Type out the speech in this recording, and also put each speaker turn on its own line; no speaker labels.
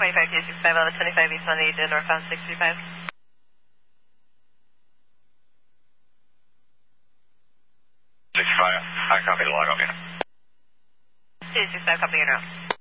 265, Alpha 25 East 18, northbound 635.
65, I copy the log off here.
265, copy you now.